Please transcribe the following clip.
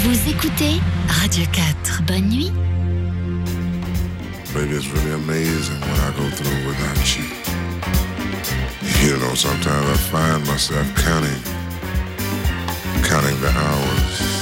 Vous écoutez Radio 4. Bonne nuit. Baby, it's really amazing what I go through without you. You know, sometimes I find myself counting the hours